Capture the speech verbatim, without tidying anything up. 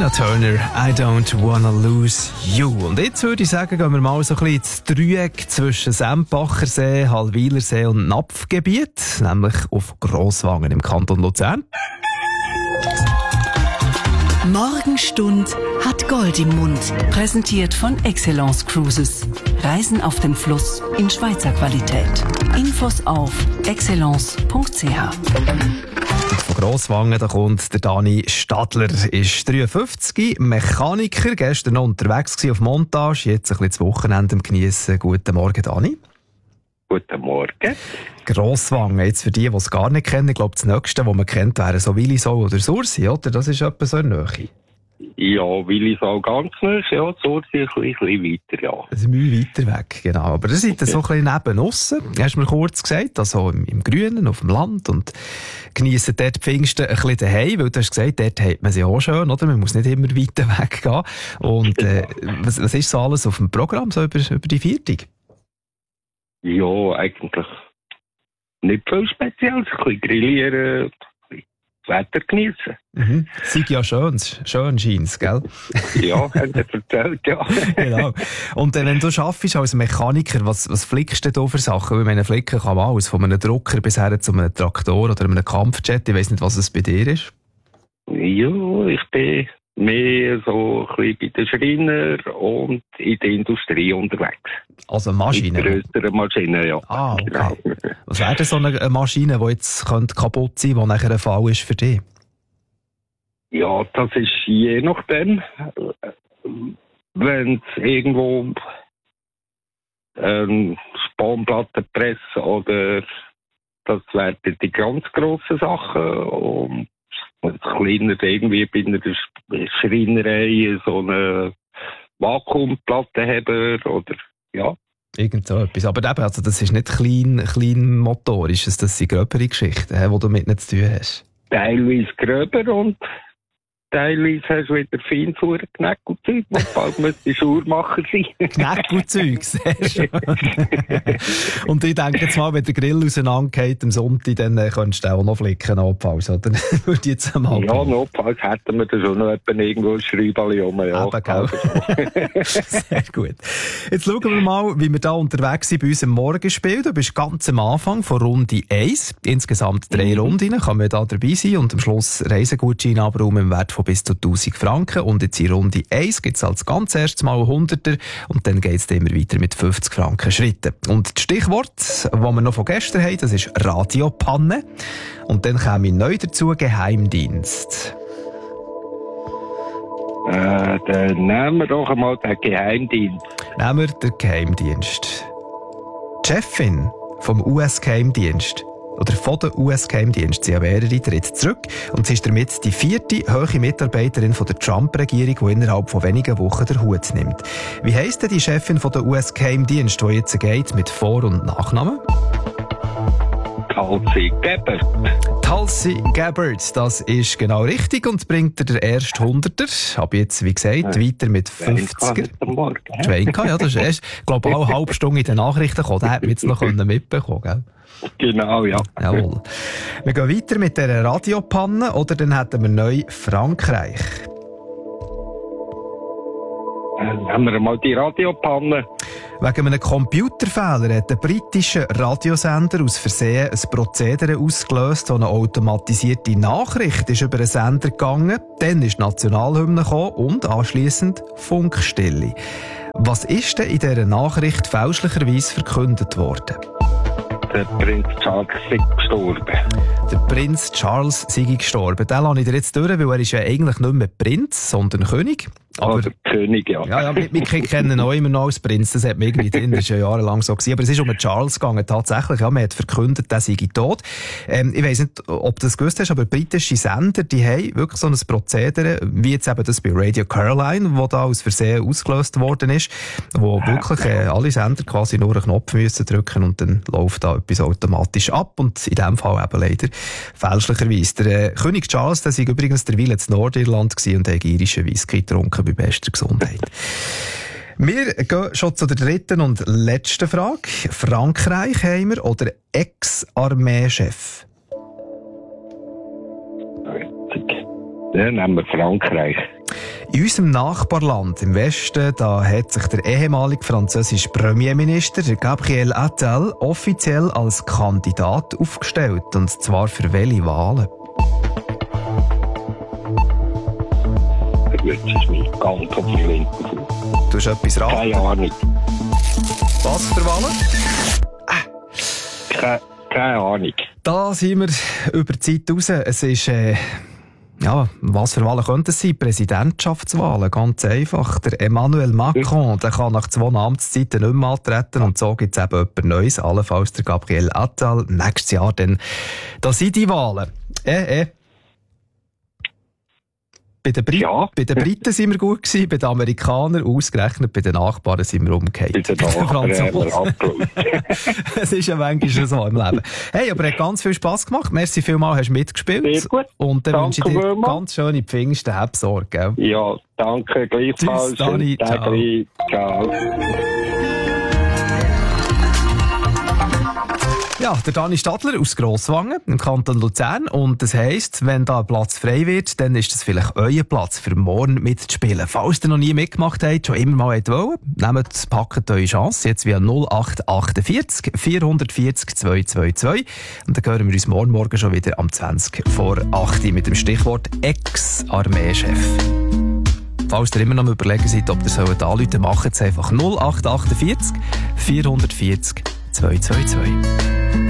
Tina Turner, I don't wanna lose you. Und jetzt würde ich sagen, gehen wir mal so ein bisschen ins Dreieck zwischen Sempachersee, Hallwilersee und Napfgebiet, nämlich auf Grosswangen im Kanton Luzern. Morgenstund hat Gold im Mund. Präsentiert von Excellence Cruises. Reisen auf dem Fluss in Schweizer Qualität. Infos auf excellence punkt c h. Von Grosswangen da kommt der Dani Stadler, ist dreiundfünfzig, Mechaniker, gestern noch unterwegs gewesen auf Montage, jetzt ein bisschen das Wochenende geniessen. Guten Morgen, Dani. Guten Morgen. Grosswangen, jetzt für die, die es gar nicht kennen, ich glaube, das Nächste, was man kennt, wäre so Willisau oder Sursi, oder? Das ist etwa so eine Nähe. Ja, Willisau ganz nah, ja, Sursi ein bisschen weiter, ja. Das ist Mühe weiter weg, genau. Aber ihr seid so ein bisschen neben aussen, hast du mir kurz gesagt, also im, im Grünen, auf dem Land, und geniessen dort die Pfingsten ein bisschen daheim, weil du hast gesagt, dort hat man sie auch schön, oder? Man muss nicht immer weiter weggehen. Und äh, was, was ist so alles auf dem Programm, so über, über die Viertig? Ja, eigentlich nicht viel Spezielles. Ein bisschen grillieren, ein bisschen das Wetter geniessen. Mhm. Sei ja schön, schön scheint's, gell? Ja, haben Sie erzählt, ja. Genau. Und äh, wenn du arbeitest als Mechaniker, was, was flickst du da für Sachen? Weil meine Flicken kann man alles, von einem Drucker bis her zu einem Traktor oder einem Kampfjet. Ich weiss nicht, was es bei dir ist. Ja, ich bin mehr so ein bisschen bei den Schreiner und in der Industrie unterwegs. Also Maschinen? Mit grösseren Maschinen, ja. Ah, okay. Genau. Was wäre denn so eine Maschine, die jetzt könnte kaputt sein könnte, die nachher ein Fall ist für dich? Ja, das ist je nachdem. Wenn es irgendwo ähm, Spanplattenpresse oder das wären die ganz grossen Sachen. Und kleiner irgendwie bei einer Schreinerei so eine Vakuumplattenheber oder ja. Irgend so etwas. Aber eben, also das ist nicht klein, klein motorisch, das sind gröbere Geschichten, die du mit nicht zu tun hast. Teilweise gröber und teilweise hast du wieder Feinfuhr, Knäckelzeug, wo bald müsste Schuhmacher sein. Knäckelzeug, sehr schön. Und ich denke jetzt mal, wenn der Grill auseinandergeht am Sonntag, dann äh, könntest du auch noch flicken, notfalls, oder? Würde jetzt einmal ja, notfalls hätten wir da schon noch irgendwo ein Schreibali um. Ja, eben, gell? Sehr gut. Jetzt schauen wir mal, wie wir da unterwegs sind bei uns im Morgenspiel. Du bist ganz am Anfang von Runde eins. Insgesamt drei mhm. Runden kann man da dabei sein und am Schluss Reisegutschein abräumen im Wert von bis zu tausend Franken. Und jetzt in Runde eins gibt es als ganz erstes Mal Hunderter und dann geht es immer weiter mit fünfzig Franken Schritten. Und das Stichwort, das wir noch von gestern haben, das ist Radiopanne. Und dann käme neu dazu Geheimdienst. Äh, dann nehmen wir doch einmal den Geheimdienst. Nehmen wir den Geheimdienst. Die Chefin vom U S-Geheimdienst oder von der U S-Geheimdienst, sie haben mehrere, tritt zurück und sie ist damit die vierte hohe Mitarbeiterin von der Trump-Regierung, die innerhalb von wenigen Wochen den Hut nimmt. Wie heisst denn die Chefin von der U S-Geheimdienst, die jetzt geht mit Vor- und Nachnamen? Tulsi Gabbard. Tulsi Gabbard, das ist genau richtig und bringt dir den ersten Hunderter. Aber jetzt, wie gesagt, ja, weiter mit fünfziger. Schweinka, ja, das ist erst, ich glaube, auch eine halbe Stunde in den Nachrichten gekommen. Da hätten wir jetzt noch mitbekommen, gell? Genau, ja. Jawohl. Wir gehen weiter mit dieser Radiopanne oder dann hätten wir neu Frankreich. Dann haben wir mal die Radiopanne. Wegen einem Computerfehler hat der britische Radiosender aus Versehen ein Prozedere ausgelöst, so eine automatisierte Nachricht ist über den Sender gegangen, dann ist die Nationalhymne gekommen und anschliessend Funkstille. Was ist denn in dieser Nachricht fälschlicherweise verkündet worden? Der Prinz Charles sei gestorben. Der Prinz Charles sei gestorben. Den lasse ich dir jetzt durch, weil er ist ja eigentlich nicht mehr Prinz, sondern König. Aber, Oder König, ja. Ja, ja, wir, wir kennen ihn auch immer noch als Prinz, das hat man irgendwie drin, das ist ja jahrelang so gewesen. Aber es ist um den Charles gegangen, tatsächlich, ja, man hat verkündet, der sei tot. Ähm, ich weiss nicht, ob du das gewusst hast, aber britische Sender, die haben wirklich so ein Prozedere, wie jetzt eben das bei Radio Caroline, wo da aus Versehen ausgelöst worden ist, wo wirklich äh, alle Sender quasi nur einen Knopf müssen drücken und dann läuft da etwas automatisch ab und in dem Fall eben leider fälschlicherweise. Der äh, König Charles, der sei übrigens derweil in Nordirland gewesen und hat irischen Whisky getrunken bei bester Gesundheit. Wir gehen schon zu der dritten und letzten Frage. Frankreich haben wir oder Ex-Armeechef? Dann nehmen wir Frankreich. In unserem Nachbarland im Westen, da hat sich der ehemalige französische Premierminister Gabriel Attal offiziell als Kandidat aufgestellt. Und zwar für welche Wahlen? Da wird es nicht ganz auf die Linke. Du hast etwas raten? Keine Ahnung. Was für Wahlen? Keine, keine Ahnung. Da sind wir über die Zeit raus. Es ist... Äh Ja, was für Wahlen könnten es sein? Präsidentschaftswahlen, ganz einfach. Der Emmanuel Macron, der kann nach zwei Amtszeiten nicht mehr antreten und so gibt es eben jemand Neues, allenfalls der Gabriel Attal. Nächstes Jahr dann, da sind die Wahlen. Äh, äh. Bei den, Brit- Ja. bei den Briten sind wir gut gewesen, bei den Amerikanern ausgerechnet, bei den Nachbarn sind wir umgekehrt. Bei den Nachbarn haben wir abgeschaut. Es ist ja manchmal so im Leben. Hey, aber es hat ganz viel Spass gemacht. Merci vielmals, hast du mitgespielt. Sehr gut. Und dann Danke wünsche ich dir vielmals. ganz schöne Pfingsten, hab Sorge, gell? Ja, danke gleichfalls. Tschüss, Dani. Schönen Tag. Ciao. Ja, der Dani Stadler aus Grosswangen im Kanton Luzern. Und das heisst, wenn da ein Platz frei wird, dann ist das vielleicht euer Platz für morgen mitzuspielen. Falls ihr noch nie mitgemacht habt, schon immer mal wollt, nehmt, packt eure Chance. Jetzt via null acht achtundvierzig vierhundertvierzig zweihundertzweiundzwanzig. Und dann hören wir uns morgen Morgen schon wieder am zwanzig vor acht mit dem Stichwort Ex-Armeechef. Falls ihr immer noch mal überlegen seid, ob ihr anrufen sollt, macht es einfach null acht achtundvierzig vierhundertvierzig zweihundertzweiundzwanzig.